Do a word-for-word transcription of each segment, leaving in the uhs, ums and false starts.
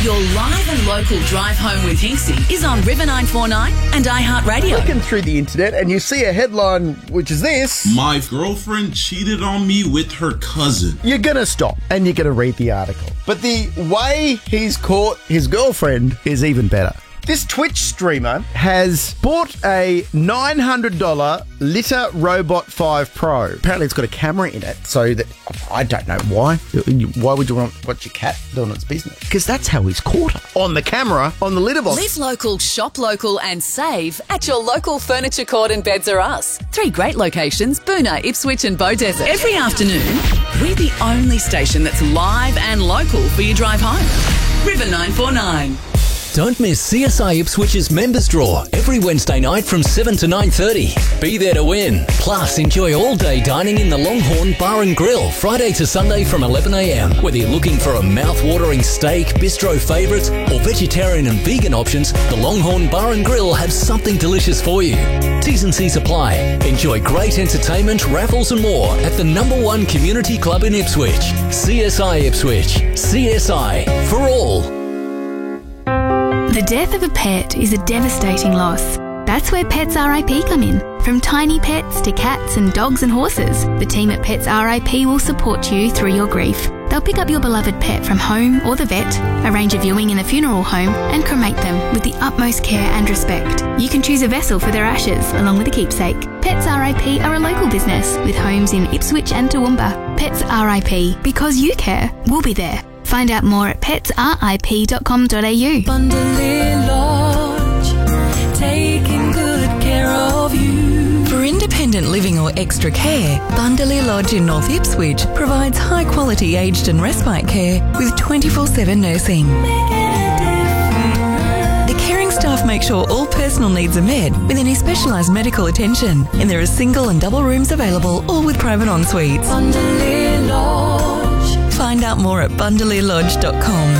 Your live and local drive home with Hinksy is on River nine forty-nine and iHeartRadio. Looking through the internet and you see a headline which is this. My girlfriend cheated on me with her cousin. You're going to stop and you're going to read the article. But the way he's caught his girlfriend is even better. This Twitch streamer has bought a nine hundred dollars Litter Robot five Pro. Apparently it's got a camera in it, so that, I don't know why. Why would you want watch your cat doing its business? Because that's how he's caught her. On the camera, on the litter box. Live local, shop local and save at your local Furniture Court and Beds R Us. Three great locations, Boonah, Ipswich and Beaudesert. Every afternoon, we're the only station that's live and local for your drive home. River nine forty-nine. Don't miss C S I Ipswich's Members Draw every Wednesday night from seven to nine thirty. Be there to win. Plus, enjoy all-day dining in the Longhorn Bar and Grill, Friday to Sunday from eleven a m. Whether you're looking for a mouth-watering steak, bistro favourites, or vegetarian and vegan options, the Longhorn Bar and Grill have something delicious for you. T's and C's apply. Enjoy great entertainment, raffles and more at the number one community club in Ipswich. C S I Ipswich. C S I for all. The death of a pet is a devastating loss. That's where Pets R I P come in. From tiny pets to cats and dogs and horses, the team at Pets R I P will support you through your grief. They'll pick up your beloved pet from home or the vet, arrange a viewing in the funeral home, and cremate them with the utmost care and respect. You can choose a vessel for their ashes, along with a keepsake. Pets R I P are a local business with homes in Ipswich and Toowoomba. Pets R I P, because you care, we'll be there. Find out more at pets r i p dot com dot a u. Bundalea Lodge, taking good care of you. For independent living or extra care, Bundalea Lodge in North Ipswich provides high-quality aged and respite care with twenty-four seven nursing. The caring staff make sure all personal needs are met with any specialised medical attention, and there are single and double rooms available, all with private en-suites. Bundalea Lodge. Find out more at bundalea lodge dot com.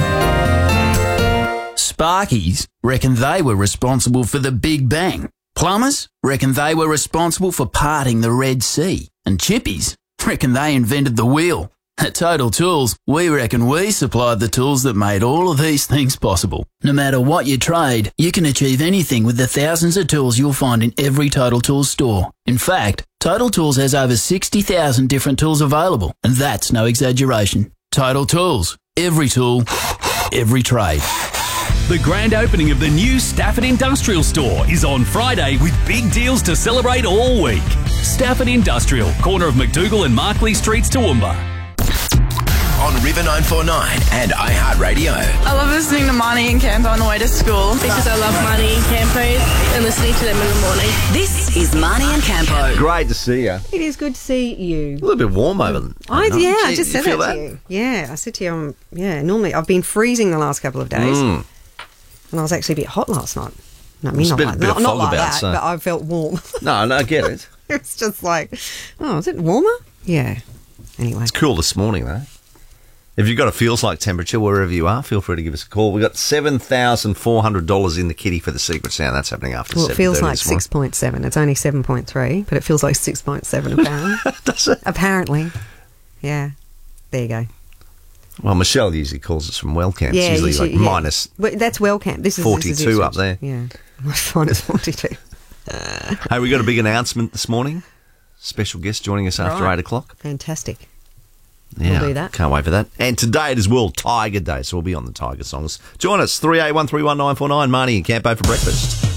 Sparkies reckon they were responsible for the Big Bang. Plumbers reckon they were responsible for parting the Red Sea. And chippies reckon they invented the wheel. At Total Tools, we reckon we supplied the tools that made all of these things possible. No matter what your trade, you can achieve anything with the thousands of tools you'll find in every Total Tools store. In fact, Total Tools has over sixty thousand different tools available, and that's no exaggeration. Total Tools. Every tool, every trade. The grand opening of the new Stafford Industrial Store is on Friday with big deals to celebrate all week. Stafford Industrial, corner of McDougall and Markley Streets, Toowoomba. On River nine forty-nine and iHeartRadio. I love listening to Marnie and Campo on the way to school because I love Marnie and Campo and listening to them in the morning. This is Marnie and Campo. Great to see you. It is good to see you. A little bit warm over them. I, yeah, I you, just said that, that to you. Yeah, I said to you, um, yeah, normally I've been freezing the last couple of days mm. and I was actually a bit hot last night. No, I mean, There's not a bit, like, bit not, of not fog like about, that, so. but I felt warm. No, no, I get it. It's just like, oh, is it warmer? Yeah. Anyway. It's cool this morning, though. If you've got a feels like temperature wherever you are, feel free to give us a call. We've got seven thousand four hundred dollars in the kitty for the secret sound. That's happening after well, seven. Well, it feels like six point seven. It's only seven point three, but it feels like six point seven apparently. Does it? Apparently. Yeah. There you go. Well, Michelle usually calls us from Wellcamp. Yeah, it's usually usually, like yeah. minus well, that's Wellcamp. This is forty-two this is up there. Yeah. Minus forty-two. Uh, hey, we got a big announcement this morning. Special guest joining us after right. eight o'clock. Fantastic. Yeah, we'll do that. Can't wait for that. And today it is World Tiger Day, so we'll be on the Tiger songs. Join us, three eight one three one nine four nine, Marnie and Campo for breakfast.